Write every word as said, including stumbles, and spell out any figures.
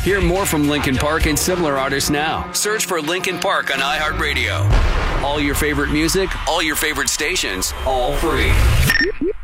Hear more from Linkin Park and similar artists now. Search for Linkin Park on iHeartRadio. All your favorite music, all your favorite stations, all free.